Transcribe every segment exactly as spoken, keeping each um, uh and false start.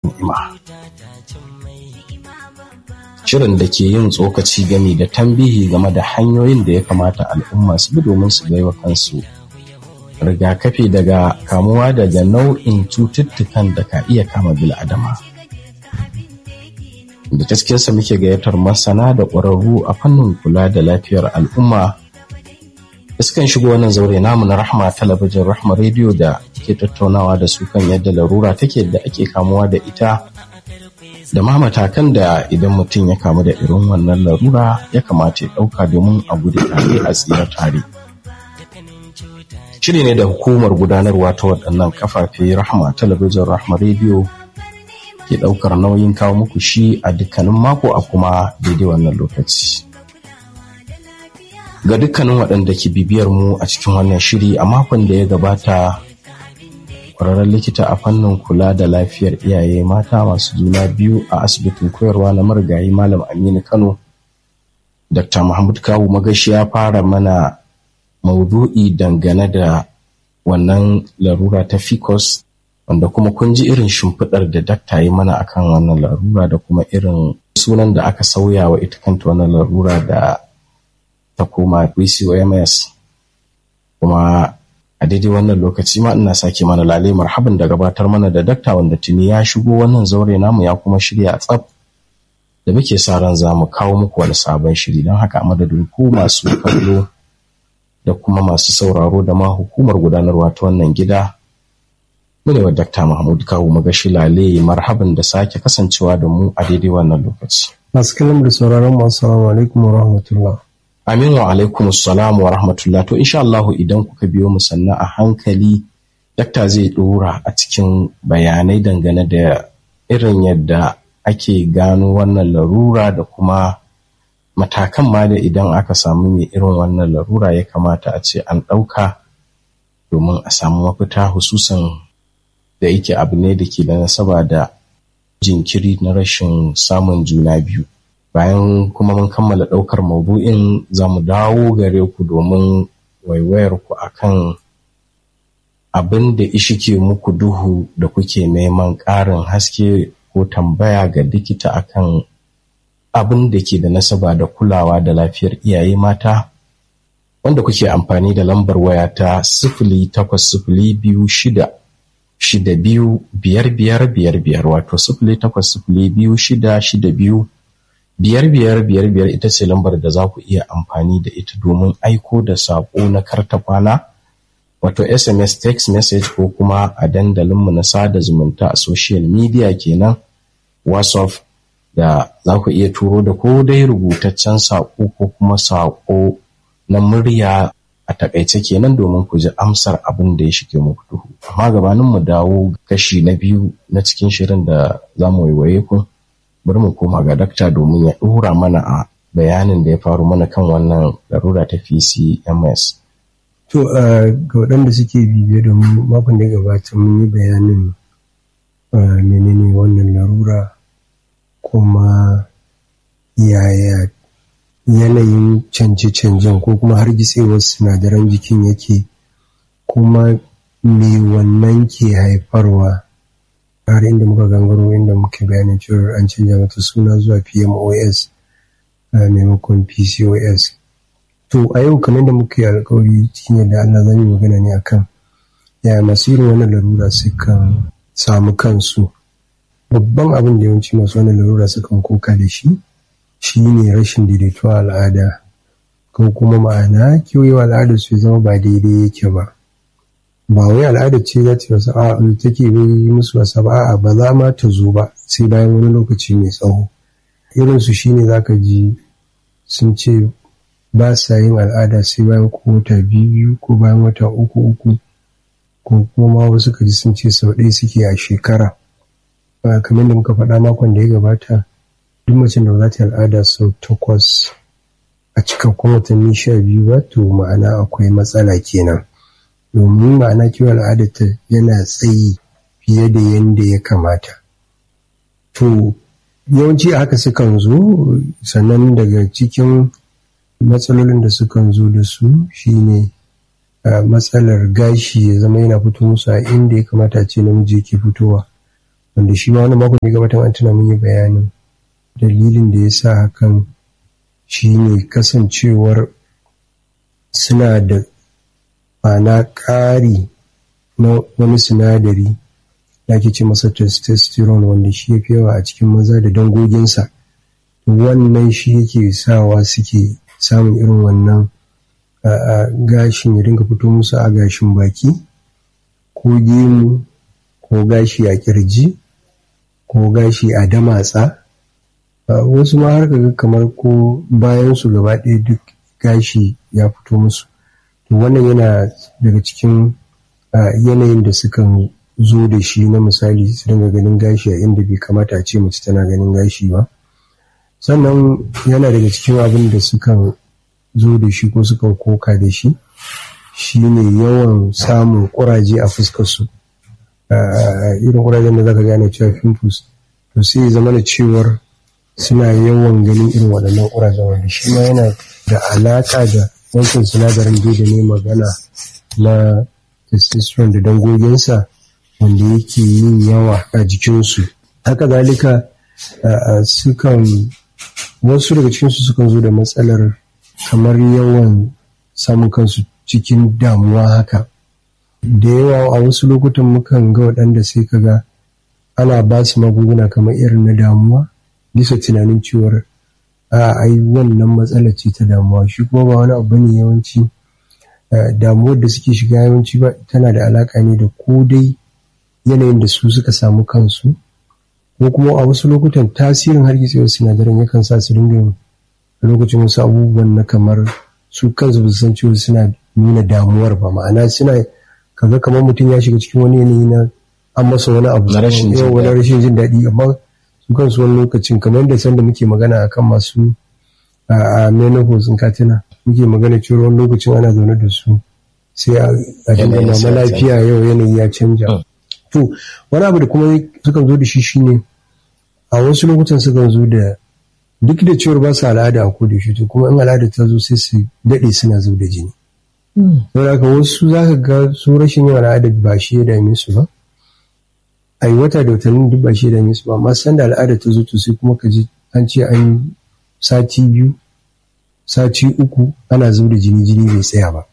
ni'ima. Shirin da ke yin tsokaci gami da tambihi game da hanyoyin da ya kamata al'umma su bi domin su baiwa kansu rigakafi daga kamuwa daga nau'in cututtukan da ka iya kama bil'adama. Da gaskiyarsa muke gayyatar masana da ƙwararru a fannin kula da lafiyar al'umma da sukan shigo wannan zaure namu na Rahma Talabijin Rahma Radio da ke tattaunawa da su kan yadda larura take da ake kamuwa da ita da ma matakan da idan mutum ya kamu da irin wannan larura ya kamata ya ɗauka domin a gudu tare a tsira tare. Shiri ne da hukumar gudanarwa ta waɗannan kafafe Rahma Talabijin Rahma Radio ke ɗaukar nauyin kawo muku shi a dukkanin mako a kuma daidai wannan lokaci. Ga dukkanin waɗanda ke bibiyar mu a cikin wannan shiri a makon da ya gabata, ƙwararren likita a fannin kula da lafiyar iyaye mata masu juna biyu a asibitin koyarwa na marigayi Malam Aminu Kano, Dakta Mahmud Kawu Magashi ya fara mana maudu'i dangane da wannan larura ta F I C O S, wanda kuma kun ji irin shimfiɗar da dakta yi mana akan wannan larura da kuma irin sunan da aka sauya wa ita kanta wannan larura da ta koma P C O M S. Kuma a daidai wannan lokaci ma ina sake mana lale marhaban da gabatar mana da dakta wanda tuni ya shigo wannan zaure namu ya kuma shirya a tsaf da muke sa ran za mu kawo muku wani sabon shiri. Don haka a madadin ku masu kallo da kuma masu sauraro da ma hukumar gudanarwa ta wannan gida, mu ne wa Dakta Mahmud Kawu Magashi lale marhaban da sake kasancewa da mu a daidai wannan lokaci. Masu kallon da sauraron mu assalamu alaikum wa rahmatullah. Amin wa alaikum assalam wa rahmatullah. To insha Allah idan kuka biyo mu sannan a hankali dakta zai dora a cikin bayanai dangane da irin yadda ake gano wannan larura da kuma matakan ma da idan aka samu mai irin wannan larura ya kamata a ce an ɗauka domin a samu mafita, hususan da yake abu ne da ke da nasaba da jinkiri na rashin samun juna biyu. Bayan kuma mun kammala ɗaukar maudu'in za mu dawo gare ku domin waiwayar ku akan abin da ishike muku duhu da kuke neman ƙarin haske ko tambaya ga likita akan abin da ke da nasaba da kulawa da lafiyar iyaye mata, wanda kuke amfani da lambar waya ta sifili takwas sifili biyu shida shida biyu biyar biyar biyar biyar wato sifili takwas sifili biyu shida shida biyu biyar biyar biyar biyar ita ce lambar da za ku iya amfani da ita domin aiko da saƙo na karta kwana wato S M S text message ko kuma a dandalinmu na sada zumunta a social media kenan WhatsApp, da za ku iya turo da ko dai rubutaccen saƙo ko kuma saƙo na murya a takaice kenan domin ku ji amsar abin da ya shige muku duhu. Amma gabanin mu dawo kashi na biyu na cikin shirin da za mu waiwaye ku, bari mu koma ga dakta domin ya ɗora mana a bayanin da ya faru mana kan wannan larura ta P C M S. To ga waɗanda suke bibiye da mu makon da ya gabata mun yi bayanin menene wannan larura kuma yaya yanayin canje-canjen ko kuma hargitsewar sinadaran jikin yake, kuma me wannan ke haifarwa, har inda muka gangaro inda muke bayanin cewa an canja mata suna zuwa P M O S a maimakon P C O S. To a yau kamar da muke alkawari cikin yadda Allah zan yi magana ne akan yaya masu irin wannan larura sukan samu kansu. Babban abin da yawanci masu wannan larura sukan koka da shi shi ne rashin daidaituwa al'ada, ko kuma ma'ana kewayewa al'ada su zama ba daidai yake ba. Ba wai al'ada ce za ta yi wasu a'a take bai musu wasa ba, a'a ba za ma ta zo ba sai bayan wani lokaci mai tsawo. Irinsu shi ne za ka ji sun ce ba sa yin al'ada sai bayan ko wata biyu ko bayan wata uku uku, ko kuma wasu ka ji sun ce sau ɗaya suke a shekara. Kamar da muka faɗa makon da ya gabata, duk macen da ba za ta yi al'ada sau takwas a cikakkun watanni sha biyu ba, to ma'ana akwai matsala kenan. Domin ma'ana kiwon al'adarta yana tsayi fiye da yadda ya kamata. To yawanci haka sukan zo, sannan daga cikin matsalolin da sukan zo da su shine matsalar gashi ya zama yana fito musu a inda ya kamata ce namiji yake fitowa, wanda shi ma wani makon da gabatan an tuna mun yi bayanin dalilin da ya sa hakan shi ne kasancewar suna da ma'ana ƙari na wani sinadari da ake ce masa testosterone wanda shi ya fi yawa a cikin maza da dangoginsa. Wannan shi yake sawa suke samun irin wannan gashin ya dinga fito musu a gashin baki ko gemu ko gashi a kirji ko gashi a damatsa. Wasu ma har kaga kamar ko bayan su gaba ɗaya duk gashi ya fito musu. To wannan yana daga cikin yanayin da sukan zo da shi na misali su dinga ganin gashi a inda bai kamata a ce mace tana ganin gashi ba. Sannan yana daga cikin abin da sukan zo da shi ko sukan koka da shi shine yawan samun kuraje a fuskarsu. Irin kurajen da zaka gane cewa pimples, to sai ya zama da cewar suna yawan ganin irin waɗannan kurajen, wanda shi ma yana da alaƙa da wancan sinadarin da ne magana na testosterone da dangoginsa wanda yake yin yawa a jikinsu. Haka zalika sukan wasu daga cikinsu sukan zo da matsalar kamar yawan samun kansu cikin damuwa haka. Da yawa a wasu lokutan mukan ga waɗanda sai kaga ana ba su magunguna kamar irin na damuwa bisa tunanin cewar a ai wannan matsalar ce ta damuwa, shi kuma ba wani abu ne. Yawanci damuwar da suke shiga yawanci ba tana da alaka ne da ko dai yanayin da su suka samu kansu ko kuma a wasu lokutan tasirin hargitsewar sinadaran yakan sa su dinga yin a lokacin wasu abubuwan na kamar su kansu ba su san cewa suna nuna damuwar ba, ma'ana suna kaga kamar mutum ya shiga cikin wani yanayi na an masa wani abu na rashin jin daɗi, amma su kansu wani lokacin kamar yadda sanda muke magana akan masu a menopause katina muke magana cewa wani lokacin ana zaune da su sai a dinga mama lafiya yau yanayi ya canja. To wani abu da kuma sukan zo da shi shine a wasu lokutan sukan zo da duk da cewar ba su al'ada a koda shi, to kuma in al'ada ta zo sai su daɗe suna zub da jini. Saboda haka wasu za ka ga su rashin yin al'ada ba shi ya dame su ba, a yi wata da watannin duk ba shi ya dame su ba, amma sanda al'ada ta zo to sai kuma ka ji an ce an sati biyu sati uku ana zub da jini jini bai tsaya ba.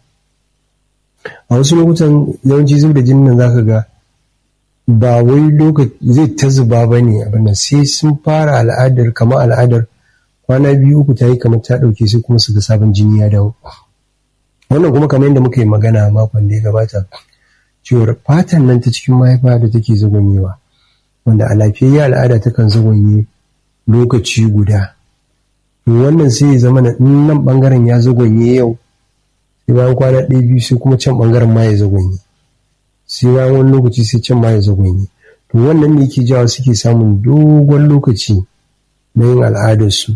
A wasu lokutan yawanci zub da jini nan za ka ga ba wai lokaci zai ta zuba ba ne abin nan, sai sun fara al'adar kamar al'adar kwana biyu uku ta yi kamar ta ɗauke sai kuma su ga sabon jini ya dawo. Wannan kuma kamar yadda muka yi magana makon da ya gabata cewar fatan nan ta cikin mahaifa da take zagonyewa, wanda a lafiyayya al'ada takan zagonye lokaci guda. Wannan sai ya zama nan bangaren ya zagonye yau sai bayan kwana ɗaya biyu sai kuma can bangaren ma ya zagonye, sai bayan wani lokaci sai can ma ya zagonye. To wannan ne yake jawo suke samun dogon lokaci na yin al'adarsu.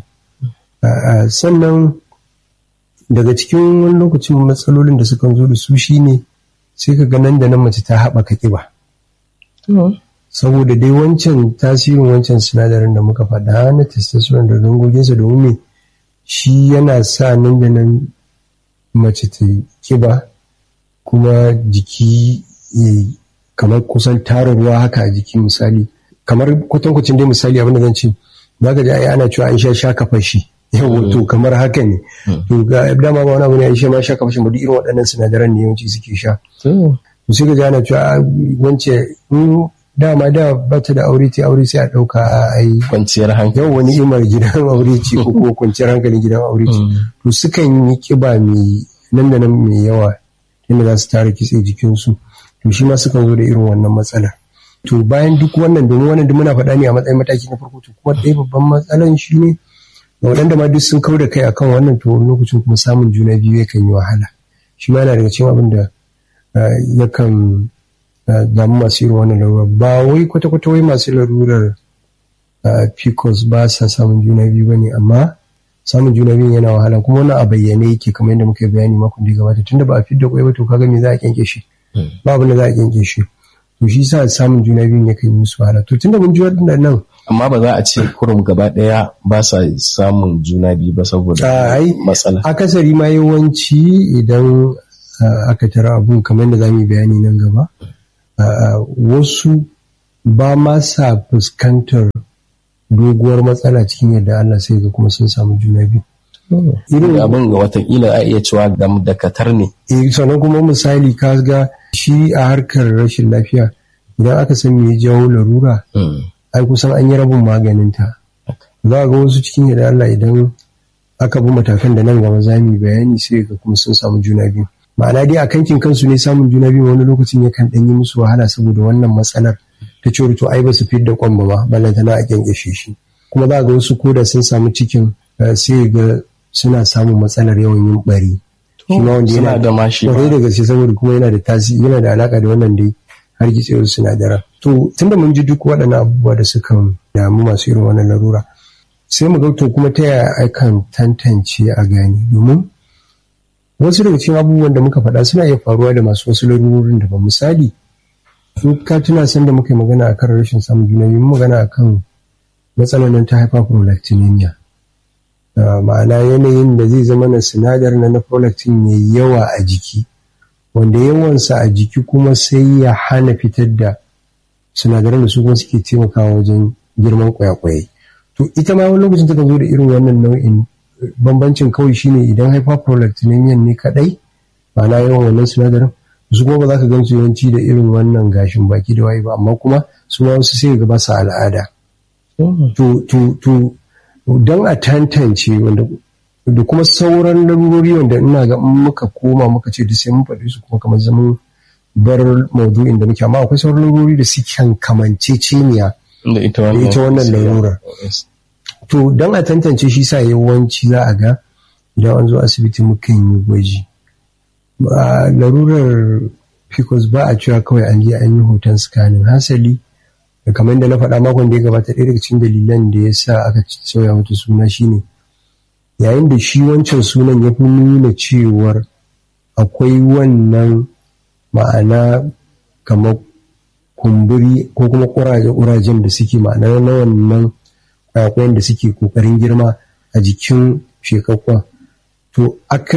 Sannan daga cikin wani lokacin matsalolin da sukan zo da su shine sai ka ga nan da nan mace ta haɓaka ƙiba. Saboda dai wancan tasirin wancan sinadarin da muka faɗa na testosterone da dangoginsa, domin shi yana sa nan da nan mace ta ƙiba kuma jiki kamar kusan tara ruwa haka a jiki. Misali kamar kwatankwacin dai misali abin da zan ce za ka ji ai ana cewa an sha shaka fashi, yau to kamar haka ne. To ga dama ba wani abu ne an sha ma shaka fashi, duk irin waɗannan sinadaran ne yawanci suke sha. To sai ka ji ana cewa wance dama da bata da aure ce aure sai a ɗauka a ai kwanciyar hankali, yau wani imar gidan aure ce ko kuma kwanciyar hankalin gidan aure ce. To sukan yi kiba mai nan da nan mai yawa inda za su tara kitse jikinsu, to shi ma sukan zo da irin wannan matsala. To bayan duk wannan, domin wannan duk muna faɗa ne a matsayin mataki na farko, to kuma ɗaya babban matsalan shi ne ga waɗanda ma duk sun kau da kai akan wannan, to wani lokacin kuma samun juna biyu yakan yi wahala. Shi ma yana daga cikin abin da yakan damu masu irin wannan larura. Ba wai kwata-kwata wai masu larurar P C O S ba sa samun juna biyu ba ne, amma samun juna biyu yana wahala, kuma wannan a bayyane yake kamar yadda muka yi bayani makon da ya gabata. Tunda ba a fidda kwai ba to kaga me za a kyanke shi, ba abin da za a kyanke shi. To shi sa samun juna biyun yakan yi musu wahala. To tunda mun ji waɗannan, amma ba za a ce kurum gaba ɗaya ba sa samun juna biyu ba saboda matsala. Akasari ma yawanci idan aka tara abun kamar da za mu yi bayani nan gaba, wasu ba ma sa fuskantar doguwar matsala cikin yadda Allah sai ga kuma sun samu juna biyu. Irin abin ga watakila a iya cewa gam da katar ne. Eh, sannan kuma misali ka ga shi a harkar rashin lafiya idan aka san me ya jawo larura ai kusan an yi rabin maganinta. Za a ga wasu cikin yadda Allah idan aka bi matakan da nan gaba za mu bayani sai ga kuma sun samu juna biyu. Ma'ana dai a kankin kansu ne samun juna biyu wani lokacin yakan ɗan yi musu wahala saboda wannan matsalar ta ce to ai ba su fit da kwan ba ballanta na a kyankyashe shi. Kuma za a ga wasu koda sun samu cikin sai ga suna samun matsalar yawan yin bari. Shi ma wanda yana da mashi ba da gaske saboda kuma yana da tasiri yana da alaka da wannan dai har gitsewar sinadaran. To tunda mun ji duk waɗannan abubuwa da suka damu masu irin wannan larura sai mu ga to kuma ta yaya akan tantance a gani domin wasu daga cikin abubuwan da muka faɗa suna iya faruwa da masu wasu larurorin da ba misali in ka tuna san da muka yi magana akan rashin samun juna biyu magana akan matsalar nan ta hyperprolactinemia ma'ana yanayin da zai zama na sinadar na prolactin mai yawa a jiki wanda yawansa a jiki kuma sai ya hana fitar da sinadaran da su kuma suke taimakawa wajen girman kwayakwaye. To ita ma wani lokacin takan zo da irin wannan nau'in bambancin kawai shine idan hyperprolactinemia ne kadai ma'ana yawan wannan sinadarin su kuma ba za ka gan su yawanci da irin wannan gashin baki da waye ba amma kuma su ma wasu sai ga ba su al'ada. To to to don a tantance wanda da kuma sauran larurori wanda ina ga muka koma muka ce da sai mun faɗi su kuma kamar zaman bar maudu'in da muke amma akwai sauran larurori da suke kamanceceniya da ita wannan larurar. To don a tantance shi sa yawanci za a ga idan an zo asibiti mukan yi gwaji. Larurar P C O S ba a cewa kawai an je an yi hoton scanning hasali da kamar da na faɗa makon da ya gabata ɗaya daga cikin dalilan da ya sa aka sauya mata suna shine yayin da shi wancan sunan ya fi nuna cewar akwai wannan ma'ana kamar kumburi ko kuma ƙuraje-ƙurajen da suke ma'ana na wannan kwayakwayen da suke ƙoƙarin girma a jikin shekakkwa to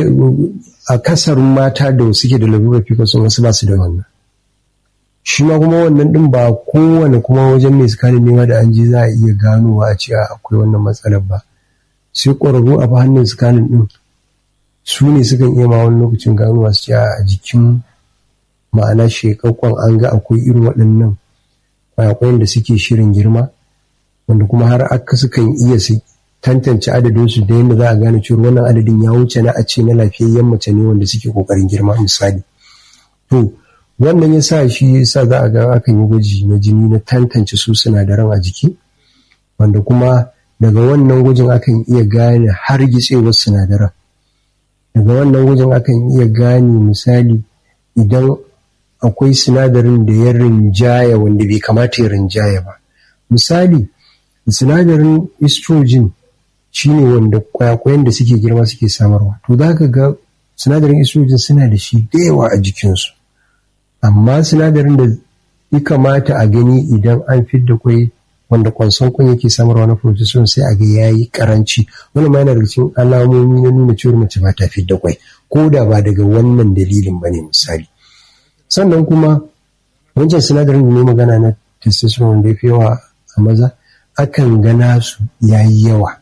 a kasar mata da suke da lalurar P C O S wasu ba su da wannan. Shi ma kuma wannan ɗin ba kowane kuma wajen mai sikanin nema da an je za a iya ganowa a cewa akwai wannan matsalar ba. Sai ƙwararru a hannun sikanin ɗin su ne sukan iya ma wani lokacin ganowa su ce a jikin ma'ana shekakkwan an ga akwai irin waɗannan kwayakwayen da suke shirin girma wanda kuma har aka sukan iya su tantance adadinsu da yadda za a gane cewa wannan adadin ya wuce na a ce na lafiyayyen mace ne wanda suke ƙoƙarin girma misali. To wannan ya sa shi ya sa za a ga akan yi gwaji na jini na tantance su sinadaran a jiki wanda kuma daga wannan gwajin akan iya gane har gitsewar sinadaran daga wannan gwajin akan iya gane misali idan akwai sinadarin da ya rinjaya wanda bai kamata ya rinjaya ba misali sinadarin estrogen shine wanda kwayakwayen da suke girma suke samarwa to za ka ga sinadarin estrogen suna da shi da yawa a jikinsu amma sinadarin da ya kamata a gani idan an fidda kwai wanda kwanson kwan yake samarwa na progesterone sai a ga yayi karanci wannan ma yana da cikin alamomi na nuna cewa mace ba ta fidda kwai ko da ba daga wannan dalilin bane misali sannan kuma wancan sinadarin da ne magana na testosterone da yafi yawa a maza akan gana su yayi yawa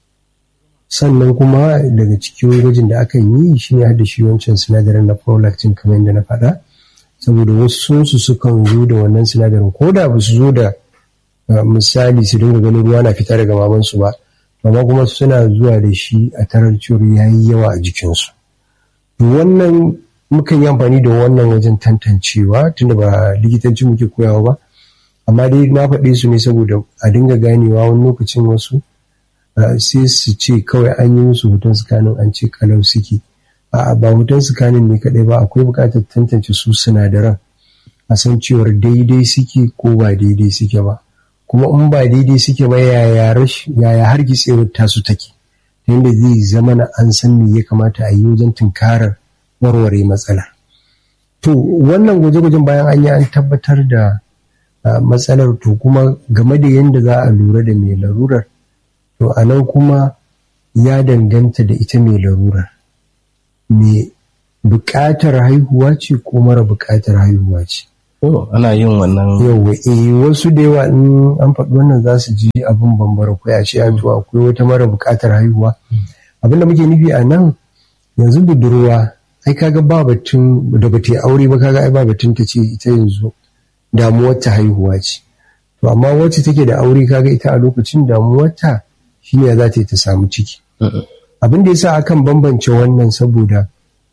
sannan kuma daga cikin gwajin da akan yi shine hada shi wancan sinadarin na prolactin kamar yadda na faɗa saboda wasu su sukan zo da wannan sinadarin ko da ba su zo da misali su dinga ganin ruwa na fita daga mamansu ba amma kuma suna zuwa da shi a tarar cewa ya yi yawa a jikinsu wannan mukan yi amfani da wannan wajen tantancewa tunda ba likitanci muke koyawa ba amma dai na faɗe su ne saboda a dinga ganewa wani lokacin wasu sai su ce kawai an yi musu hoton sikanin an ce kalau suke a'a ba hoton sikanin ne kaɗai ba akwai buƙatar tantance su sinadaran a san cewar daidai suke ko ba daidai suke ba kuma in ba daidai suke ba yaya yaya hargitsewar tasu take ta yadda zai zama na an san me ya kamata a yi wajen tunkarar warware matsalar to wannan gwaje-gwajen bayan an yi an tabbatar da matsalar to kuma game da yadda za a lura da mai larurar to a nan kuma ya danganta da ita mai larurar mai buƙatar haihuwa ce ko mara buƙatar haihuwa ce Oh, ana yin wannan. Yawwa eh wasu da yawa in an faɗi wannan za su ji abin bambara ko a ce a to akwai wata mara buƙatar haihuwa. Abin da muke nufi a nan yanzu budurwa ai kaga ba batun da ba ta aure ba kaga ai ba batun ta ce ita yanzu damuwar ta haihuwa ce. To amma wacce take da aure kaga ita a lokacin damuwar ta shine za ta yi ta samu ciki. Abin da yasa akan bambance wannan saboda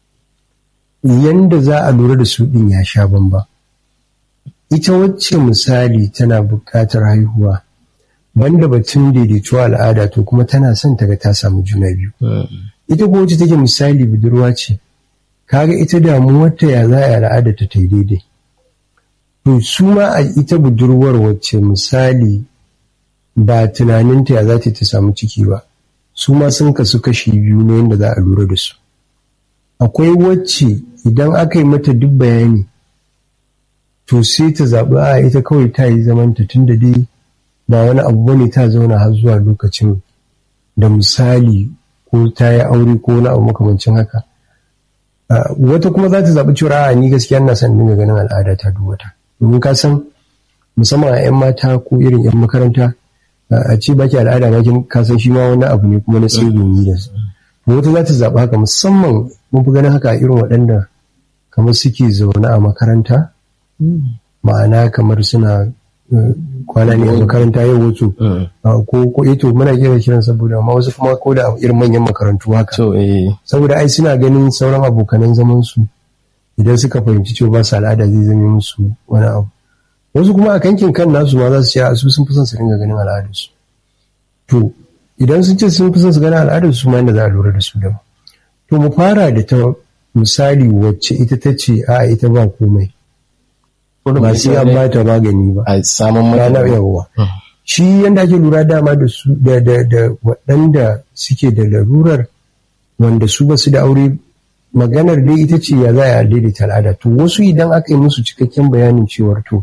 yanda za a lura da su din ya sha bamba. Ita wacce misali tana buƙatar haihuwa banda batun daidaituwa al'ada to kuma tana son ta ga ta samu juna biyu. Ita ko wacce take misali budurwa ce kaga ita damuwarta ya za a al'ada ta ta daidai. To su ma a ita budurwar wacce misali ba tunaninta ya za ta ta samu ciki ba su ma sun kasu kashi biyu ne yadda za a lura da su. Akwai wacce idan aka yi mata duk bayani to sai ta zaɓi a ita kawai ta yi zamanta tun da dai ba wani abu bane ta zauna har zuwa lokacin da misali ko ta yi aure ko wani abu makamancin haka. Wata kuma za ta zaɓi cewa a ni gaskiya ina son dinga ganin al'ada ta duk wata. Domin ka san musamman a 'yan mata ko irin 'yan makaranta a ce baki al'ada ba kin ka san shi ma wani abu ne kuma na sai domin da su. Wata za ta zaɓi haka musamman mun fi ganin haka a irin waɗanda kamar suke zaune a makaranta. Ma'ana kamar suna kwana ne a makaranta yau wato ko ko ito muna kira kiran saboda amma wasu kuma ko da irin manyan makarantu haka saboda ai suna ganin sauran abokanan zaman su idan suka fahimci cewa ba su al'ada zai zame musu wani abu. Wasu kuma a kankin kan nasu ma za su ce a su sun fi son su dinga ganin al'adar su. To idan sun ce sun fi son su ganin al'adar su ma yadda za a lura da su da to mu fara da ta misali wacce ita ta ce a ita ba komai ba sai an ba ta magani ba a samun magani yawa. Shi yanda ake lura dama da su da da da waɗanda suke da larurar wanda su ba su da aure maganar dai ita ce ya za a daidaita al'ada. To wasu idan aka yi musu cikakken bayanin cewar to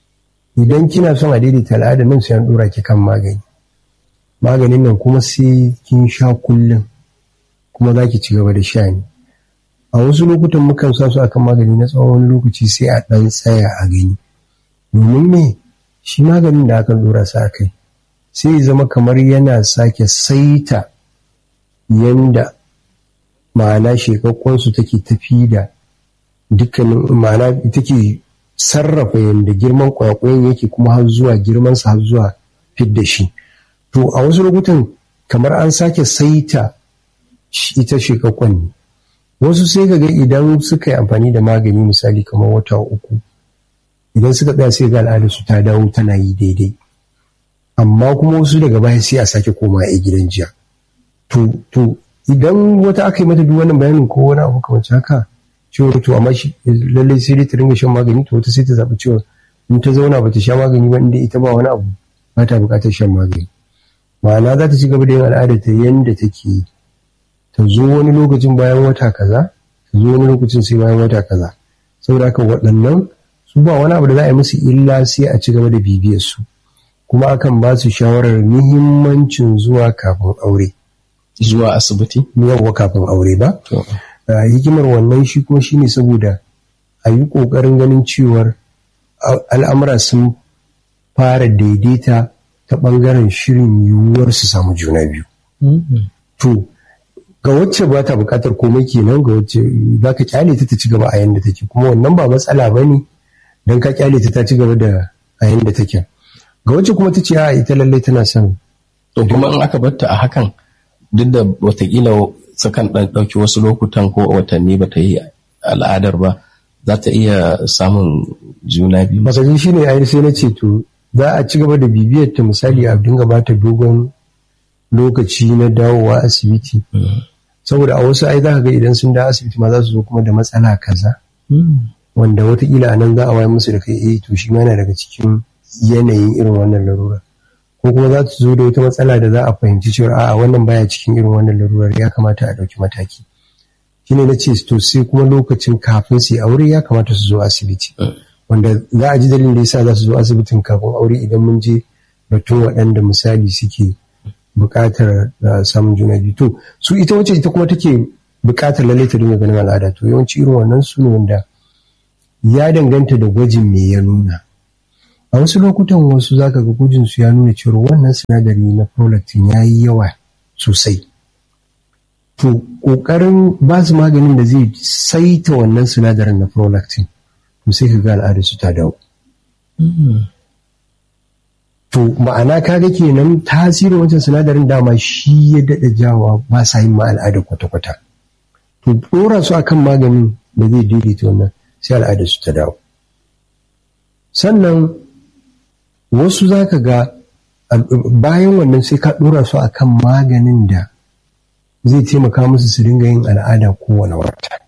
idan kina son a daidaita al'ada nan sai an dora ki kan magani maganin nan kuma sai kin sha kullum kuma za ki ci gaba da sha ne. A wasu lokutan mukan sa su akan magani na tsawon wani lokaci sai a ɗan tsaya a gani domin me shi maganin da aka dora sa kai sai ya zama kamar yana sake saita yanda ma'ana shekakkonsu take tafi da dukkanin ma'ana take sarrafa yanda girman kwakwayen yake kuma har zuwa girmansa har zuwa fidda shi. To a wasu lokutan kamar an sake saita ita shekakkon ne. Wasu sai ga idan suka yi amfani da magani misali kamar wata uku idan suka tsaya sai ga al'adar su ta dawo tana yi daidai amma kuma wasu daga baya sai a sake koma a gidan jiya. To to idan wata aka yi mata duk wannan bayanin ko wani abu kamar haka cewa to amma shi lallai sai dai ta dinga shan magani to wata sai ta zaɓi cewa in ta zauna ba ta sha magani ba inda ita ba wani abu ba ta buƙatar shan magani ma'ana za ta ci gaba da yin al'adar ta yanda take yi. Ta zo wani lokacin bayan wata kaza ta zo wani lokacin sai bayan wata kaza saboda haka waɗannan su ba wani abu da za a yi musu illa sai a ci gaba da bibiyar su kuma akan ba su shawarar muhimmancin zuwa kafin aure zuwa asibiti yawwa kafin aure ba. Hikimar wannan shi kuma shine saboda a yi ƙoƙarin ganin cewar al'amura sun fara daidaita ta ɓangaren shirin yiwuwar su samu juna biyu. To ga wacce ba ta buƙatar komai kenan ga wacce za ka kyale ta ta ci gaba a yanda take kuma wannan ba matsala ba ne don ka kyale ta ta ci gaba da a yanda take. Ga wacce kuma ta ce a ita lallai tana son. To kuma in aka batta a hakan duk da watakila sukan ɗauki wasu lokutan ko watanni ba ta yi al'adar ba za ta iya samun juna biyu. Masajin shi ne a sai na ce to za a ci gaba da bibiyar ta misali a dinga ba ta dogon lokaci na dawowa asibiti. Saboda a wasu ai za ka ga idan sun dawo asibiti ma za su zo kuma da matsala kaza. Wanda watakila a nan za a wayar musu da kai eh to shi ma yana daga cikin yanayin irin wannan larura. Ko kuma za su zo da wata matsala da za a fahimci cewa a'a wannan baya cikin irin wannan larurar ya kamata a ɗauki mataki. Shine na ce to sai kuma lokacin kafin su yi aure ya kamata su zo asibiti. Wanda za a ji dalilin da yasa za su zo asibitin kafin aure idan mun je batun waɗanda misali suke buƙatar samun juna biyu. To su ita wacce ita kuma take buƙatar lallai ta dinga ganin al'ada to yawanci irin wannan su ne wanda ya danganta da gwajin me ya nuna. A wasu lokutan wasu zaka ga gwajin su ya nuna cewa wannan sinadari na prolactin ya yi yawa sosai. To ƙoƙarin ba su maganin da zai saita wannan sinadarin na prolactin, to sai ka ga al'adar su ta dawo. To ma'ana kaga kenan tasirin wancan sinadarin dama shi ya daɗa jawa ba sa yin ma al'adar kwata-kwata. To ɗora su akan maganin da zai daidaita wannan sai al'adar su ta dawo. Sannan wasu za ka ga bayan wannan sai ka ɗora su akan maganin da zai taimaka musu su dinga yin al'ada kowane wata.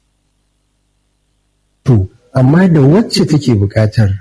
To amma da wacce take buƙatar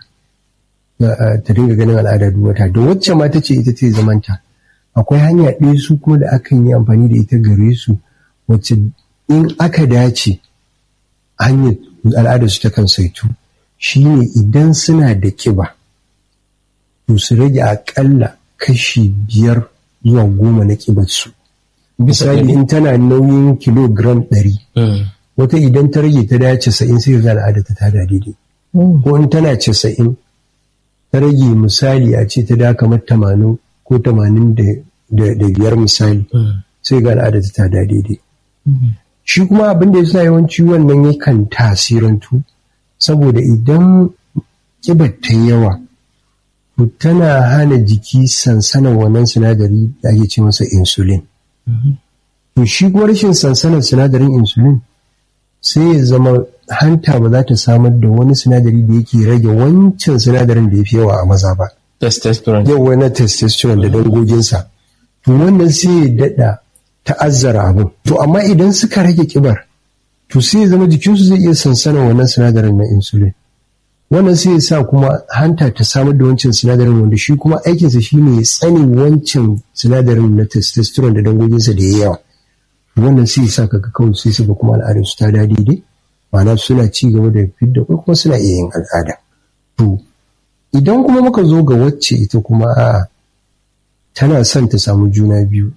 ta dinga ganin al'ada duk wata da wacce ma ta ce ita ce zamanta, akwai hanya ɗaya su kuma da akan yi amfani da ita gare su wacce in aka dace hanyar al'ada su takan saitu, shine idan suna da kiba to su rage akalla kashi biyar zuwa goma na kibarsu. Misali in tana nauyin kilogram ɗari, wata idan ta rage ta da casa'in sai ga al'ada ta tada daidai. Ko in tana casa'in ta rage misali a ce ta da kamar tamanin ko tamanin da biyar misali sai ga al'ada ta tada daidai. Shi kuma abin da ya sa yawanci wannan yakan tasirantu saboda idan kibar ta yawa to tana hana jiki sansanar wannan sinadari da ake ce masa insulin. To shi kuma rashin sansanar sinadarin insulin sai ya zama hanta ba za ta samar da wani sinadari da yake rage wancan sinadarin da ya fi yawa a maza ba. Testosterone. Yawa na testosterone da dangoginsa. To wannan sai ya daɗa ta'azzara abin. To amma idan suka rage kibar to sai ya zama jikinsu zai iya sansanar wannan sinadarin na insulin. Wannan sai ya sa kuma hanta ta samar da wancan sinadarin wanda shi kuma aikinsa shi ne ya tsane wancan sinadarin na testosterone da dangoginsa da ya yawa. Wannan sai ya sa kaga kawai sai su ga kuma al'adar su ta dadi dai, ma'ana suna ci gaba da fidda ko kuma suna iya yin al'ada. To idan kuma muka zo ga wacce ita kuma a tana son ta samu juna biyu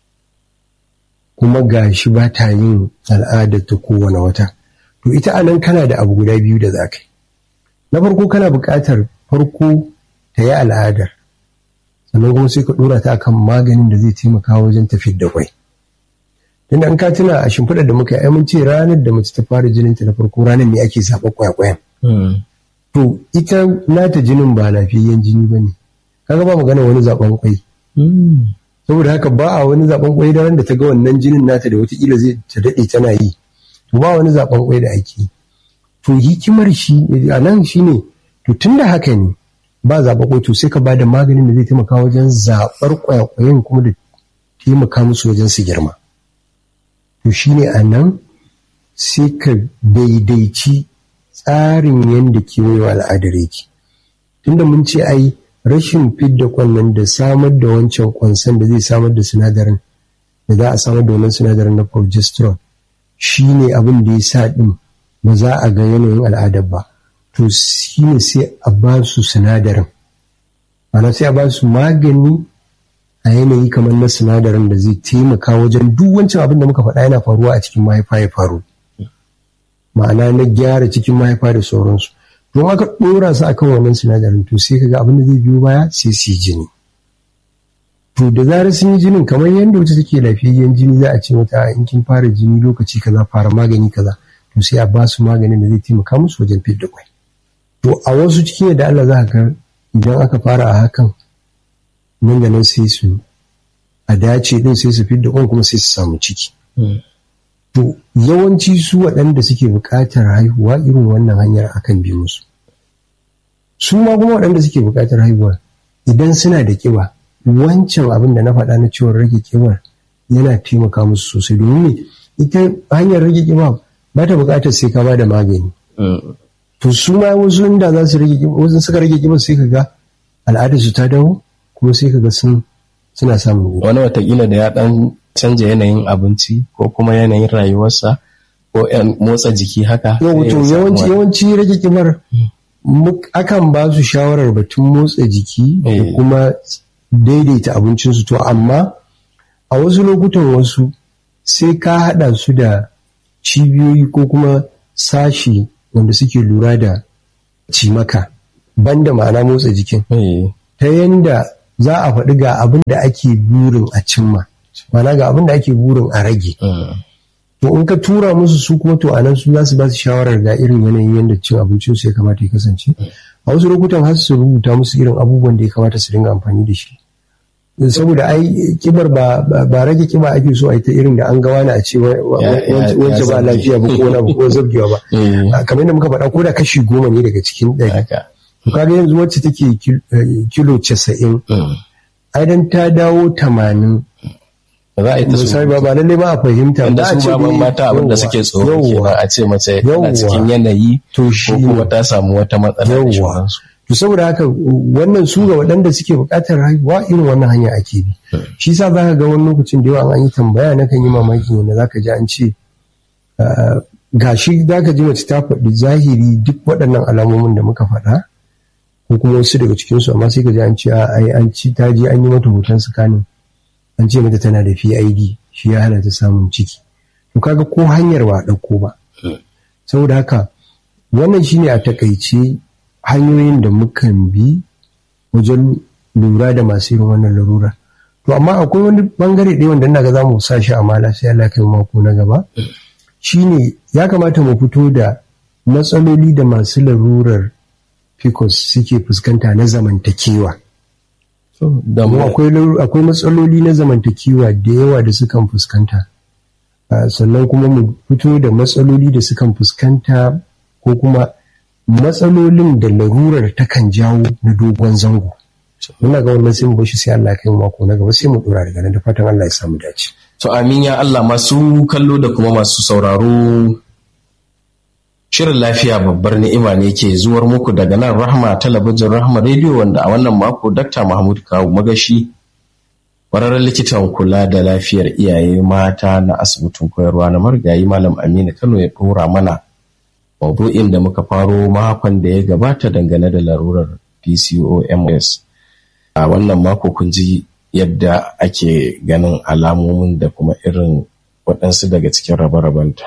kuma gashi ba ta yin al'adar ta kowane wata, to ita anan kana da abu guda biyu da za ka yi. Na farko kana buƙatar farko ta yi al'adar, sannan kuma sai ka ɗora ta akan maganin da zai taimaka wajen tafiyar da kwai. Tunda an ka tuna a shimfiɗar da muka yi mun ce ranar da mace ta fara jinin ta na farko ranar ne ake zaɓa kwaya-kwayan. To ita nata jinin ba lafiyayyen jini ba ne, kaga ba magana wani zaɓen kwai. Saboda haka ba a wani zaɓen kwai da ran da ta ga wannan jinin nata da watakila zai ta daɗe tana yi, to ba wani zaɓen kwai da ake yi. To hikimar shi a nan shi ne, to tun da haka ne ba zaɓa kwai to sai ka ba da maganin da zai taimaka wajen zaɓar kwayakwayen kuma da taimaka musu wajen su girma. To shi ne a nan sai ka daidaici tsarin yadda kewayewa al'adar yake. Tunda mun ce ai rashin fidda kwannan da samar da wancan kwansan da zai samar da sinadarin da za a samar da wannan sinadarin na progesterone shi ne abin da ya sa ɗin ba za a ga yanayin al'adar ba. To shi ne sai a ba su sinadarin, ana sai a ba su magani a yanayi kamar na sinadarin da zai taimaka wajen duk wancan abin da muka faɗa yana faruwa a cikin mahaifa ya faru, ma'ana na gyara cikin mahaifa da sauransu. Don aka ɗora su akan wannan sinadarin to sai kaga abin da zai biyo baya sai su yi jini. To da zarar sun yi jinin kamar yadda wacce take lafiyayyen jini za a ce mata in kin fara jini lokaci kaza fara magani kaza, to sai a ba su maganin da zai taimaka musu wajen fidda kwai. To a wasu cikin da Allah za ka idan aka fara a hakan nan da nan sai su a dace din sai su fidda kwan kuma sai su samu ciki. To yawanci su waɗanda suke buƙatar haihuwa irin wannan hanyar akan bi musu. Su ma kuma waɗanda suke buƙatar haihuwa idan suna da ƙiba, wancan abin da na faɗa na ciwon rage ƙibar yana taimaka musu sosai, domin ita hanyar rage ƙiba ba ta buƙatar sai ka ba da magani. To su ma wasu inda za su rage ƙiba, wasu suka rage ƙiba sai ka ga al'adar su ta dawo kuma sai ka ga sun suna samun wani watakila da ya ɗan canja yanayin abinci ko kuma yanayin rayuwarsa ko motsa jiki haka. Yawanci yawanci rage ƙibar akan ba su shawarar batun motsa jiki da kuma daidaita abincinsu, to amma a wasu lokutan wasu sai ka haɗa su da cibiyoyi ko kuma sashi wanda suke lura da cimaka banda ma'ana motsa jikin Eh, ta yanda za a faɗi ga abin da ake burin a cimma ma'ana ga abin da ake burin a rage mm, to in ka tura musu su kuma to anan su za su ba su shawarar ga irin yanayin yadda cin abincin su ya kamata ya kasance a wasu lokutan har su rubuta musu irin abubuwan da ya kamata su dinga amfani da shi saboda ai kibar ba ba rage kiba ake so a yi ta irin da an ga wani a ce Ya- ya- wancan ba ya lafiya ba ko na ba ko zabgewa ba eh, kamar yadda muka faɗa ko da kashi goma ne daga cikin ɗari haka. to kaga yanzu wacce take kil- eh, kilo casa'in Mm. ai dan ta dawo tamanin Ba za a yi ta misali ba su ba lallai ba a fahimta inda ba a su ce ba dai- mata abin da yawwa, suke tsoro yawwa. kenan a ce mace tana Yawwa. cikin yanayi to shi ko kuma ta samu wata matsala da Yawwa. sauransu. to saboda haka wannan su ga waɗanda suke buƙatar haihuwa irin wannan hanya ake bi shi sa za ka ga wani lokacin da yawa an yi tambaya na kan yi mamaki wanda za ka ji an ce ah, gashi za ka ji mace ta faɗi zahiri duk waɗannan alamomin da muka faɗa ko kuma wasu daga cikinsu amma sai ka ji an ce a ai an ci ta je an yi mata hoton sikanin an ce mata tana da P I D shi ya hana ta samun ciki to kaga ko hanyar ba a ɗauko ba saboda haka wannan shine a takaice hanyoyin da mukan bi wajen lura da masu irin wannan larura to amma akwai wani bangare ɗaya wanda ina ga za mu sa shi a mala sai Allah kai mako na gaba shine ya kamata mu fito da matsaloli da masu larurar P C O S suke fuskanta na zamantakewa So, da Kuma mu akwai laru- akwai matsaloli na zamantakewa da yawa da sukan fuskanta Ah, sannan kuma mu fito da matsaloli da sukan fuskanta ko kuma matsalolin da larurar takan jawo na dogon zango muna ga wannan sai mu bashi sai Allah ya kai mu mako na gaba sai mu dora daga nan da fatan Allah ya samu dace To amin ya Allah, masu kallo da kuma masu sauraro, shirin lafiya babbar ni'ima ne ke zuwar muku daga nan Rahma Talabijin Rahma Radio, wanda a wannan mako Dr. Mahmud Kawu Magashi, ƙwararren likitan kula da lafiyar iyaye mata na asibitin koyarwa na Marigayi Malam Aminu Kano, ya ɗora mana maudu'in da muka faro makon da ya gabata dangane da larurar P C O S. A wannan mako kun ji yadda ake ganin alamomin da kuma irin waɗansu daga cikin rabe-rabenta.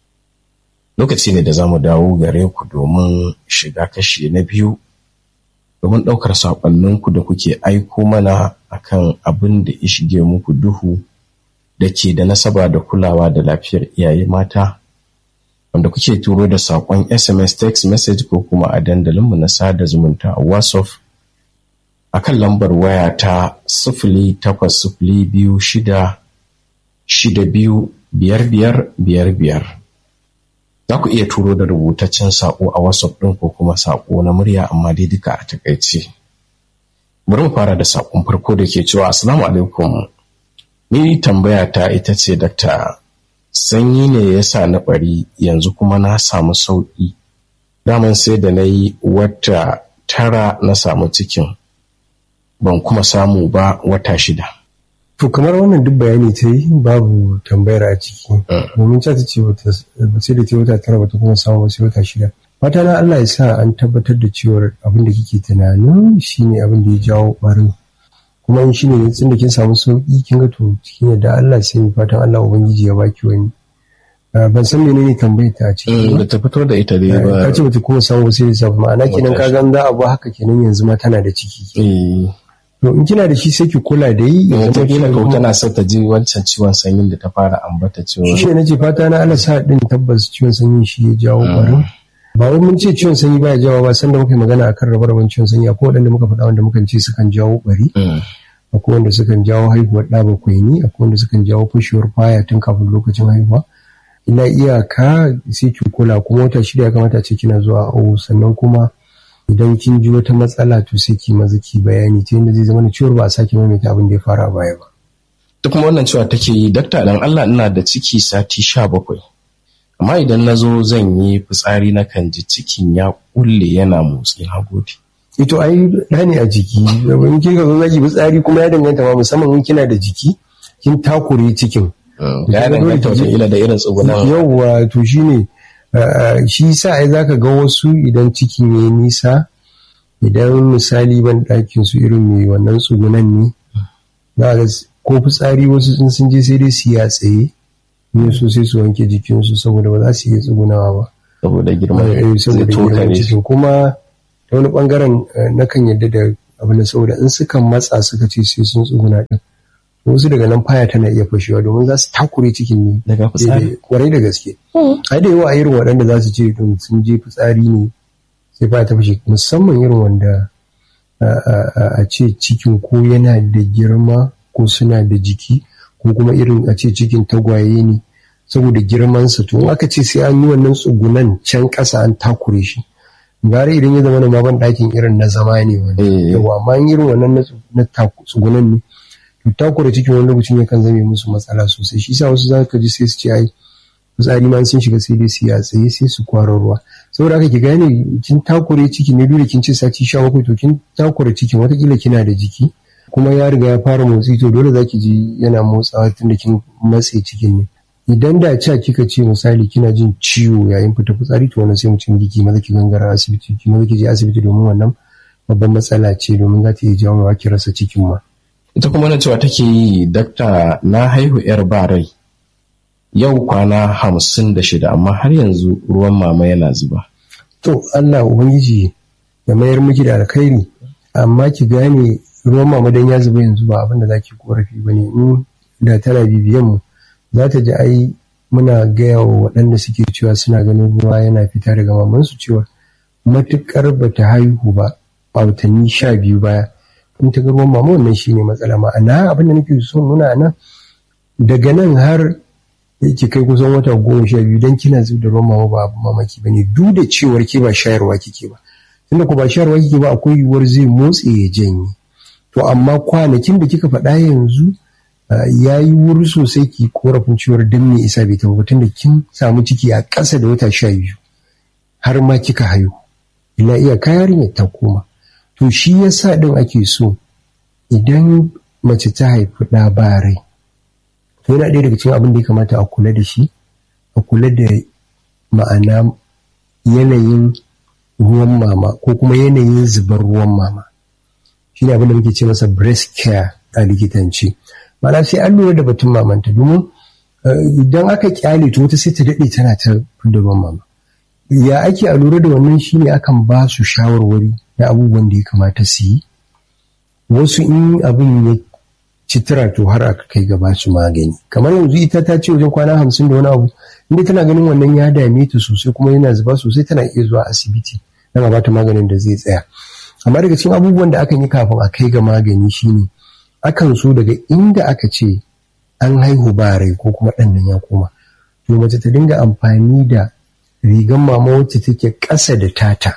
Lokaci ne da za mu dawo gare ku domin shiga kashi na biyu, domin ɗaukar saƙonninku da kuke aiko mana akan abin da ya shige muku duhu da ke da nasaba da kulawa da lafiyar iyaye mata, wanda kuke turo da saƙon S M S, text message ko kuma a dandalinmu na sada zumunta a WhatsApp a kan lambar waya ta sifili takwas sifili biyu shida shida biyu biyar biyar biyar biyar. Za ku iya turo da rubutaccen saƙo a WhatsApp ɗin ko kuma saƙo na murya, amma dai duka a takaice. Bari mu fara da saƙon farko da ke cewa Assalamu alaikum. Ni tambaya ta ita ce, Dakta, sanyi ne ya sa na ɓari, yanzu kuma na samu sauƙi. Daman sai da na yi wata tara na samu cikin, ban kuma samu ba wata shida. to kamar wannan duk bayani ta yi babu tambayar a ciki domin ta ce wata sai da ta wata tara bata kuma samu ba sai wata shida fata na Allah ya sa an tabbatar da cewa abin da kike tunanin shine abin da ya jawo barin kuma in shine ne tunda kin samu sauki kin ga to cikin yadda Allah sai ni fatan Allah ubangiji ya baki wani ban san menene tambayar ta a ciki Da ta fito da ita dai ba. ta ce bata kuma samu ba sai da safe ma'ana kenan ka ga za a bu haka kenan yanzu ma tana da ciki Eh, to in kina da shi sai ki kula da yi ya wata zama kila ko kuma- tana so ta ji wancan ciwon sanyin da ta fara ambata cewa shi ne nace fata na Allah sa din tabbas ciwon sanyi shi ya jawo barin ba wai mun ce ciwon sanyi ba ya jawo ba sanda muka yi magana akan rabe-raben ciwon sanyi akwai waɗanda muka faɗa wanda mukan ce sukan jawo bari Mm. akwai wanda sukan jawo haihuwar ɗa bakwai ne akwai wanda sukan jawo fashewar faya tun kafin lokacin haihuwa ina iyaka sai ki kula kuma wata shida ya kamata ce kina zuwa awo sannan kuma idan kin ji wata matsala to sai ki maza ki bayani ta yadda zai zama na ciwon ba a sake maimaita abin da ya fara a baya ba. Duk kuma wannan cewa take yi, Dakta, dan Allah ina da ciki sati sha bakwai. Amma idan na zo zan yi fitsari na kan ji cikin ya kulle yana motsi, na gode. ito ai da ne a jiki in kika zo zaki fitsari kuma ya danganta ma musamman in kina da jiki kin takure cikin Ya danganta wata ila da irin tsugunan. yauwa to shine uh, shi sa ai zaka ga wasu idan cikin yayi nisa idan misali ban ɗakin su irin mai wannan tsugunan ne za ga ko fitsari wasu sun sun je sai dai su ya tsaye ne so sai su wanke jikinsu saboda ba za su iya tsugunawa ba saboda girman zai tokare shi kuma ta wani bangaren na kan yadda da abin da saboda in suka matsa suka ce sai sun tsuguna din wasu daga nan faya tana iya fashewa domin za su takure cikin ne daga fitsari kwarai da gaske ai da yawa a irin waɗanda za su ce sun je fitsari ne sai faya ta fashe musamman irin wanda a ce cikin ko yana da girma ko suna da jiki ko kuma irin a ce cikin tagwaye ne saboda girmansa to aka ce sai an yi wannan tsugunan can ƙasa an takure shi gare idan ya zama na maban ɗakin irin na zama ne wani yawa amma irin wannan na tsugunan ne to takure cikin wani lokacin yakan zame musu matsala sosai shi sa wasu za ka ji sai su ce ai fitsari ma sun shiga sai dai su yi a tsaye sai su kwara ruwa saboda haka ki gane kin takure ciki ne dole kin ce sati sha bakwai to kin takure cikin watakila kina da jiki kuma ya riga ya fara motsi to dole za ki ji yana motsawa tunda kin matse cikin ne idan da ca kika ce misali kina jin ciwo yayin fita fitsari to wannan sai mutum giki maza ki gangara asibiti ki maza ki je asibiti domin wannan babban matsala ce domin za ta iya jawo ki rasa cikin ma ita kuma na cewa take yi dakta na haihu yar barai yau kwana hamsin da shida amma har yanzu ruwan mama yana zuba to Allah ubangiji ya mayar miki da alkhairi amma ki gane ruwan mama dan ya zuba yanzu ba abin da zaki korafi bane in da tana bibiyan mu za ta ji ai muna gaya wa waɗanda suke cewa suna ganin ruwa yana fita daga mamansu cewa matuƙar ba ta haihu ba a watanni sha biyu baya in ta ga ruwan mama wannan shi ne matsala ma'ana abin da nake so nuna nan daga nan har ki kai kusan wata goma sha biyu don kina zub da ruwan mama ba abu mamaki ba ne duk da cewar ke ba shayarwa kike ba tunda ku ba shayarwa kike ba akwai yiwuwar zai motse ya janye to amma kwanakin da kika faɗa yanzu ya yi wuri sosai ki korafin cewar don me isa bai tabbatar da kin samu ciki a ƙasa da wata sha biyu har ma kika haihu ina iya kayarin ta koma to shi yasa din ake so idan mace ta haifi ɗa ba rai to yana ɗaya daga cikin abin da ya kamata a kula da shi a kula da ma'ana yanayin ruwan mama ko kuma yanayin zubar ruwan mama shi ne abin da muke ce masa breast care a likitanci mana sai an lura da batun mamanta domin idan aka kyale to wata sai ta daɗe tana ta da ruwan mama ya ake a lura da wannan shine akan ba su shawarwari na abubuwan da ya kamata su yi wasu in abin ya ci tura to har aka kai gaba su magani kamar yanzu ita ta ce wajen kwana hamsin da wani abu inda tana ganin wannan ya dame ta sosai kuma yana zuba sosai tana iya zuwa asibiti ana ba ta maganin da zai tsaya amma daga cikin abubuwan da akan yi kafin a kai ga magani shine akan so daga inda aka ce an haihu ba rai ko kuma ɗan nan ya koma to mace ta dinga amfani da rigan mama wacce take ƙasa da tata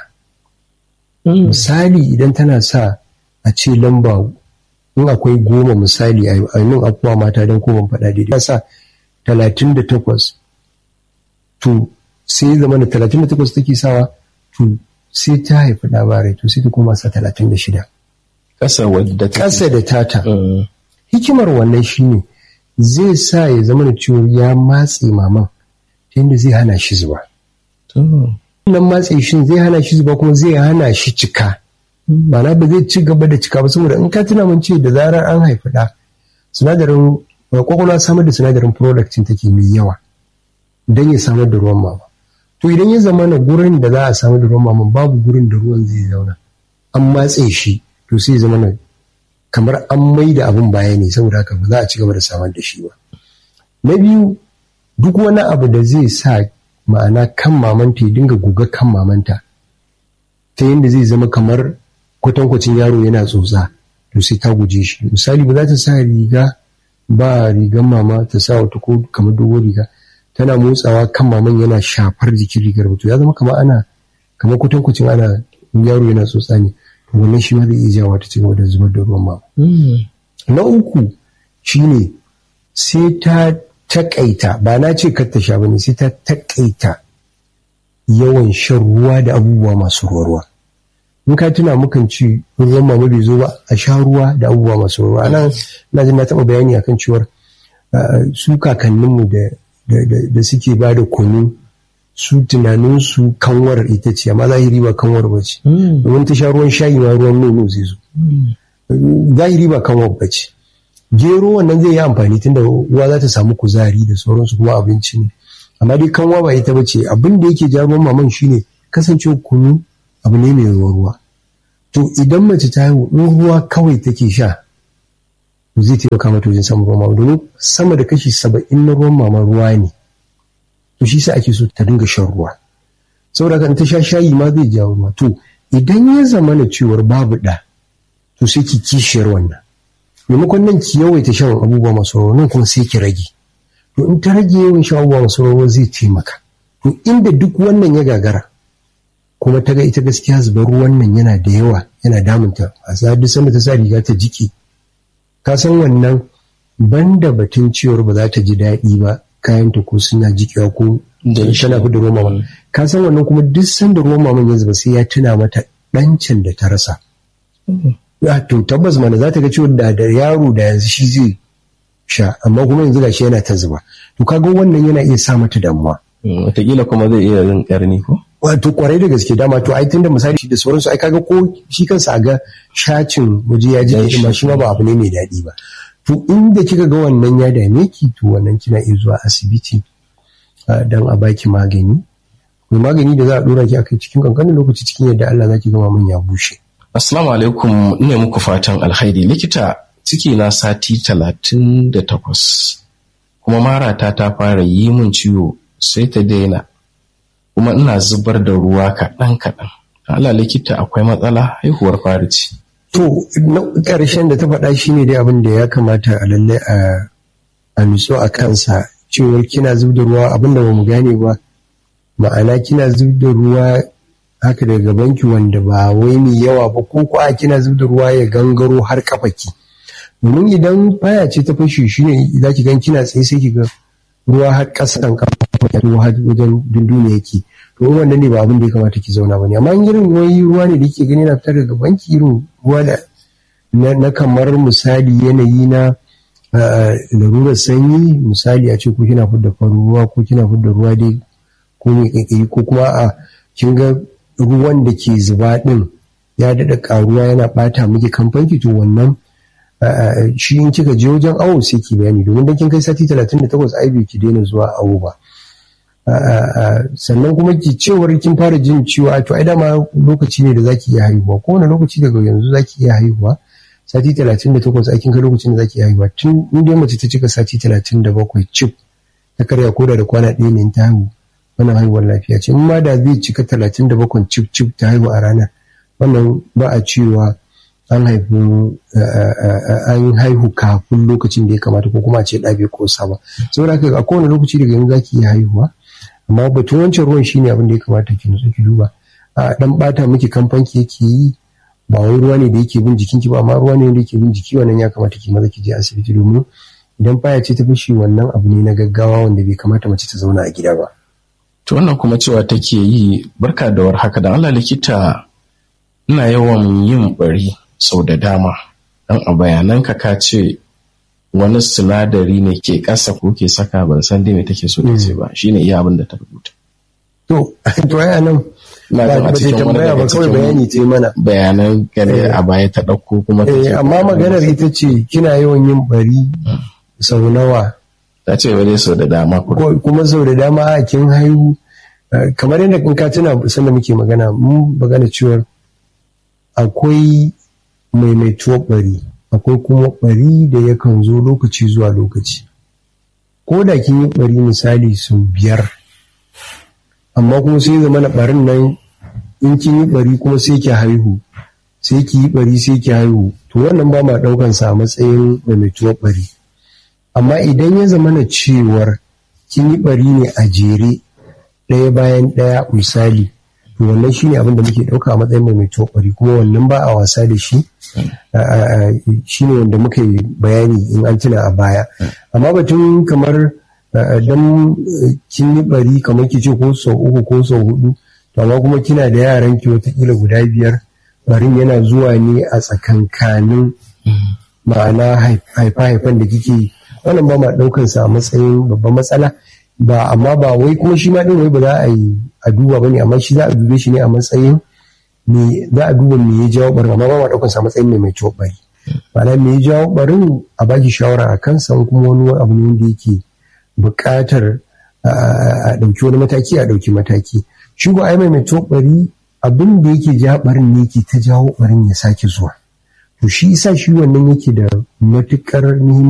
misali idan tana sa a ce lamba in akwai goma misali a nan afuwa mata don ko ban faɗa daidai sa talatin da takwas to sai zama da talatin da takwas take sawa to sai ta haifi ɗa ba rai to sai ta koma sa talatin da shida ƙasa wadda ƙasa da tata hikimar wannan shine zai sa ya zama da ciwo ya matse maman ta yadda zai hana shi zuba wannan matse shi zai hana shi zuba kuma zai hana shi cika ma'ana ba zai ci gaba da cika ba saboda in ka tuna mun ce da zarar an haifi ɗa sinadarin kwakwalwa samar da sinadarin prolactin take mai yawa don ya samar da ruwan mama to idan ya zama na gurin da za a samar da ruwan mama babu gurin da ruwan zai zauna an matse shi to sai zama na kamar an mai da abin baya ne saboda haka ba za a ci gaba da samar da shi ba na biyu duk wani abu da zai sa ma'ana kan mamanta ya dinga guga kan mamanta ta yadda zai zama kamar kwatankwacin yaro yana tsotsa to sai ta guje shi misali ba za ta sa riga ba rigan mama ta sa wata ko kamar dogon riga tana motsawa kan maman yana shafar jikin rigar to ya zama kamar ana kamar kwatankwacin ana yaro yana tsotsa ne to wannan shi ma zai iya jawo ta cigaba da zubar da ruwan mama na uku shine sai ta takaita ba na ce kar ta sha bane sai ta takaita yawan shan ruwa da abubuwa masu ruwa in ka tuna mukan ci ruwan mama bai zo ba a sha ruwa da abubuwa masu ruwa nan na jin na taɓa bayani akan cewar su kakanninmu da suke ba da kunu su tunaninsu kanwar ita ce amma zahiri ba kanwar ba ce domin ta sha ruwan shayi ma ruwan nono zai zo zahiri ba kanwar ba ce gero wannan zai yi amfani tunda uwa za ta samu kuzari da sauransu kuma abinci ne amma dai kanwa ba ita bace. Abin da yake ja ruwan maman shine kasancewa kunu abu ne mai ruwa ruwa. To idan mace ta haihu in ruwa kawai take sha to zai taimaka mata wajen samun ruwan mama, domin sama da kashi saba'in na ruwan mama ruwa ne. To shi sa ake so ta dinga shan ruwa, saboda kan ta sha shayi ma zai jawo ruwa. To idan ya zama na cewar babu ɗa to sai ki kishiyar wannan, maimakon nan ki yawaita shan abubuwa masu ruwa nan kuma sai ki rage. To in ta rage yawan shan abubuwa masu ruwa zai taimaka. To inda duk wannan ya gagara kuma ta ga ita gaskiya zubar ruwan nan yana da yawa yana damunta, a sa duk sanda ta sa riga ta jiki, ka san wannan banda batun cewar ba za ta ji daɗi ba kayanta ko suna jikewa ko tana fi da ruwan mama, ka san wannan kuma duk sanda ruwan maman ya zuba sai ya tuna mata ɗancin da ta rasa. To tabbas mana za ta ga cewa da da yaro da yanzu shi zai sha, amma kuma yanzu gashi yana ta zuba. To kaga wannan yana iya sa mata damuwa. Wataƙila kuma zai iya yin ƙarni ko? Wato kwarai da gaske dama to ai tunda misali shi da sauransu ai kaga ko shi kansa a ga shacin waje ya ji ma shi ma ba abu ne mai daɗi ba. To inda kika ga wannan ya dame ki to wannan kina iya zuwa asibiti dan a baki magani. Mai magani da za a dora ki akai cikin kankanin lokaci cikin yadda Allah zaki ga maman ya bushe. Assalamu alaikum, ina muku fatan alkhairi. Likita, ciki na sati talatin da takwas kuma marata ta fara yi min ciwo sai ta daina, kuma ina zubar da ruwa kaɗan kaɗan. Allah likita, akwai matsala haihuwar fari ce. To ƙarshen da ta faɗa shi ne dai abin da ya kamata a lalle a nutso a kansa, cewar kina zub da ruwa abin da ba mu gane ba, ma'ana kina zub da ruwa haka daga gabanki wanda ba wai mai yawa ba, ko kuwa kina zub da ruwa ya gangaro har kafaki. Domin idan faya ce ta fashe shi ne za ki gan kina tsaye sai ki ga ruwa har ƙasan kafa ruwa har wajen dunduniya yake. To wannan ne ba abin da ya kamata ki zauna ba ne, amma irin wai ruwa ne da yake gani na fitar daga banki, irin ruwa da na kamar misali yanayi na larurar sanyi, misali a ce ko kina fidda farin ruwa ko kina fidda ruwa dai ko mai ƙaiƙayi, ko kuma a kin ga ruwan da ke zuba din ya daɗa ƙaruwa yana ɓata miki kamfanki, to wannan shi in kika je wajen awo sai ki bayani, domin dan kin kai sati talatin da takwas ai bai ki daina zuwa awo ba. Sannan kuma ki cewar kin fara jin ciwo, to ai dama lokaci ne da zaki iya haihuwa, ko wani lokaci daga yanzu zaki iya haihuwa. Sati talatin da takwas ai kin kai lokacin da zaki iya haihuwa. Tun in dai mace ta cika sati talatin da bakwai cif ta karya koda da kwana ɗaya ne ta haihu, wannan haihuwar lafiya ce. In ma da zai cika talatin da bakwai cif cif ta haihu a ranar, wannan ba a cewa an haihu an haihu kafin lokacin da ya kamata, ko kuma a ce ɗa bai kosa ba. Saboda haka a kowane lokaci daga yanzu zaki iya haihuwa, amma batun wancan ruwan shine abin da ya kamata ki nutsu ki duba. A dan bata miki kamfanki yake yi, ba wai ruwa ne da yake bin jikinki ba, amma ruwa ne da yake bin jiki, wannan ya kamata ki maza ki je asibiti, domin idan faya ce ta fushi wannan abu ne na gaggawa wanda bai kamata mace ta zauna a gida ba. To wannan kuma cewa take yi, barka da war haka, dan Allah likita, ina yawan yin bari sau da dama, dan a bayananka ka ce wani sinadari ne ke ƙasa ko ke saka, ban san dai me take so ta ce ba, shine iya abin da ta rubuta. To to ai anan na ga a cikin wani daga cikin bayani ta mana bayanan gane a baya ta ɗauko kuma ta ce. Amma maganar ita ce kina yawan yin bari sau nawa? Ta ce wani sau da dama kuma sau da dama a kin haihu, kamar yadda in ka tuna sanda muke magana mun magana cewa akwai maimaituwar bari, akwai kuma bari da yakan zo lokaci zuwa lokaci. Ko da kin yi bari misali sau biyar, amma kuma sai zama na barin nan in kin yi bari kuma sai ki haihu, sai ki yi bari sai ki haihu, to wannan ba ma daukan sa a matsayin maimaituwar bari. Amma idan ya zama na cewar kin yi bari ne a jere ɗaya bayan ɗaya misali, to wannan shine abin da muke ɗauka a matsayin maimaituwar bari, kuma wannan ba a wasa da shi. Shine wanda muka yi bayani in an tuna a baya. Amma batun kamar dan kin yi bari kamar ki ce ko sau uku ko sau hudu, to amma kuma kina da yaran ki watakila guda biyar, barin yana zuwa ne a tsakankanin ma'ana haifa-haifan da kike, wannan ba ma daukan sa a matsayin babban matsala ba. Amma ba wai kuma shi ma din wai ba za a yi a duba bane, amma shi za a dube shi ne a matsayin me za a duba me ya jawo barin, amma ba ma daukan sa a matsayin mai mai ciwo bari. Ma'ana me ya jawo barin a baki shawara a kansa, kuma wani abu ne wanda yake buƙatar a ɗauki wani mataki a ɗauki mataki. Shi ko ai mai ɓari abin da yake ja ɓarin ne yake ta jawo ɓarin ya sake zuwa. To shi isa shi wannan yake da matuƙar muhimmanci